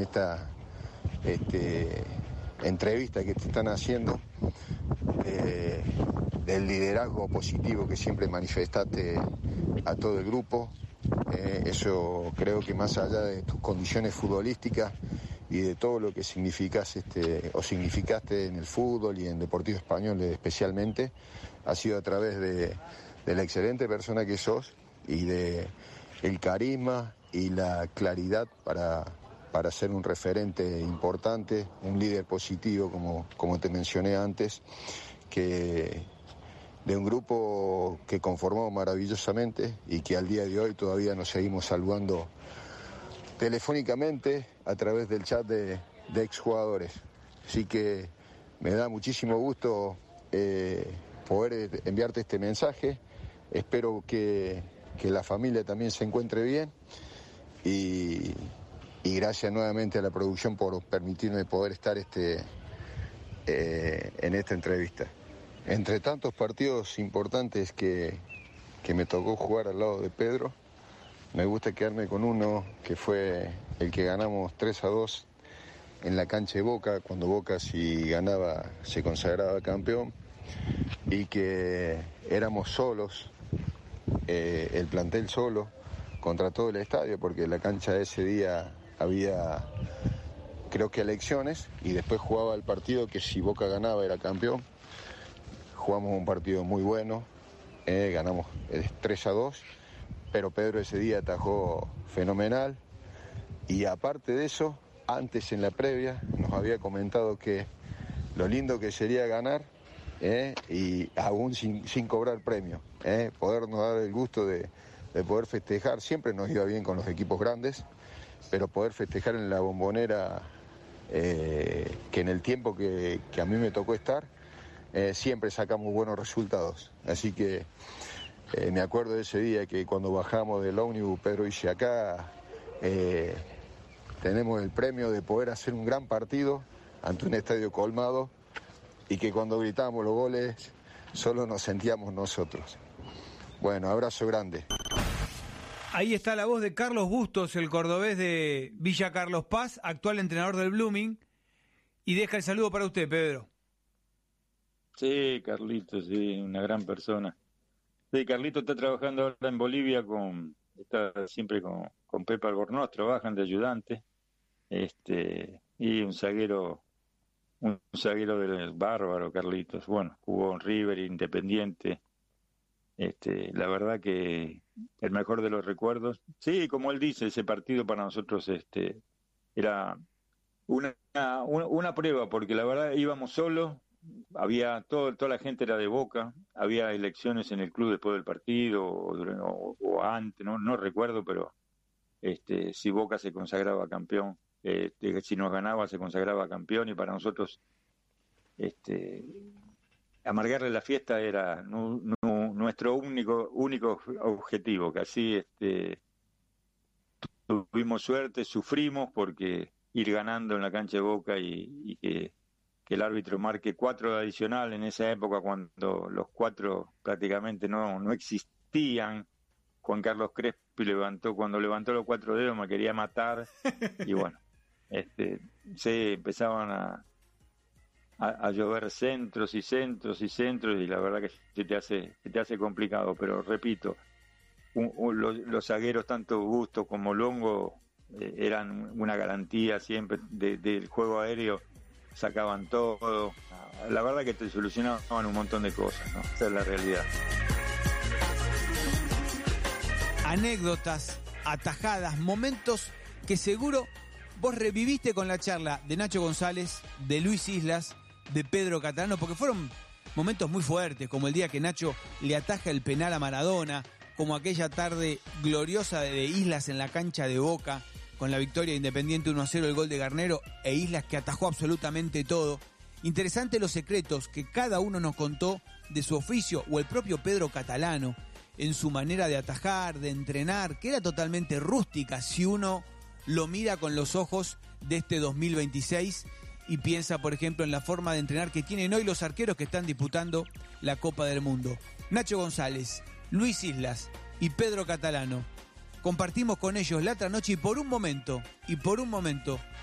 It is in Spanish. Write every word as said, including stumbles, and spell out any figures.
esta este, entrevista que te están haciendo, eh, del liderazgo positivo que siempre manifestaste a todo el grupo. Eh, eso creo que más allá de tus condiciones futbolísticas y de todo lo que significas este, o significaste en el fútbol y en Deportivo Español especialmente, ha sido a través de, de la excelente persona que sos y de el carisma y la claridad para, para ser un referente importante, un líder positivo, como, como te mencioné antes, que de un grupo que conformó maravillosamente y que al día de hoy todavía nos seguimos saludando telefónicamente a través del chat de, de exjugadores. Así que me da muchísimo gusto eh, poder enviarte este mensaje. Espero que, que la familia también se encuentre bien y, y gracias nuevamente a la producción por permitirme poder estar este, eh, en esta entrevista. Entre tantos partidos importantes que, que me tocó jugar al lado de Pedro, me gusta quedarme con uno que fue el que ganamos tres a dos en la cancha de Boca, cuando Boca si ganaba se consagraba campeón, y que éramos solos, eh, el plantel solo, contra todo el estadio, porque en la cancha ese día había, creo que elecciones, y después jugaba el partido que si Boca ganaba era campeón. Jugamos un partido muy bueno, eh, ganamos tres a dos, pero Pedro ese día atajó fenomenal, y aparte de eso, antes en la previa nos había comentado que lo lindo que sería ganar, eh, y aún sin, sin cobrar premio, eh, podernos dar el gusto de, de poder festejar. Siempre nos iba bien con los equipos grandes, pero poder festejar en la Bombonera, eh, que en el tiempo que, que a mí me tocó estar, eh, siempre sacamos buenos resultados. Así que Eh, me acuerdo de ese día que cuando bajamos del ómnibus, Pedro dice, acá eh, tenemos el premio de poder hacer un gran partido ante un estadio colmado, y que cuando gritábamos los goles solo nos sentíamos nosotros. Bueno, abrazo grande. Ahí está la voz de Carlos Bustos, el cordobés de Villa Carlos Paz, actual entrenador del Blooming, y deja el saludo para usted, Pedro. Sí, Carlitos, sí, una gran persona. Sí, Carlito está trabajando ahora en Bolivia, con está siempre con, con Pepe Albornoz, trabajan de ayudante, este, y un zaguero, un zaguero del bárbaro, Carlitos. Bueno, jugó en River, Independiente, este, la verdad que el mejor de los recuerdos. Sí, como él dice, ese partido para nosotros, este, era una, una, una prueba, porque la verdad íbamos solos. Había todo, toda la gente era de Boca, había elecciones en el club después del partido o, o, o antes, no no recuerdo, pero este si Boca se consagraba campeón, este, si nos ganaba se consagraba campeón, y para nosotros este amargarle la fiesta era nu, nu, nuestro único único objetivo, que así este tuvimos suerte, sufrimos porque ir ganando en la cancha de Boca y, y que que el árbitro marque cuatro de adicional en esa época, cuando los cuatro prácticamente no, no existían. Juan Carlos Crespi levantó, cuando levantó los cuatro dedos me quería matar, y bueno, este, se empezaban a, a, a llover centros y centros y centros, y la verdad que se te hace, se te hace complicado, pero repito, un, un, los, los zagueros, tanto Busto como Longo, eh, eran una garantía siempre de, del juego aéreo. Sacaban todo, la verdad que te solucionaban un montón de cosas, ¿no? Esa es la realidad. Anécdotas, atajadas, momentos que seguro vos reviviste con la charla de Nacho González, de Luis Islas, de Pedro Catalano, porque fueron momentos muy fuertes, como el día que Nacho le ataja el penal a Maradona, como aquella tarde gloriosa de Islas en la cancha de Boca, con la victoria Independiente uno a cero, el gol de Garnero, e Islas que atajó absolutamente todo. Interesante los secretos que cada uno nos contó de su oficio, o el propio Pedro Catalano, en su manera de atajar, de entrenar, que era totalmente rústica si uno lo mira con los ojos de este dos mil veintiséis y piensa, por ejemplo, en la forma de entrenar que tienen hoy los arqueros que están disputando la Copa del Mundo. Nacho González, Luis Islas y Pedro Catalano. Compartimos con ellos la otra noche, y por un momento, y por un momento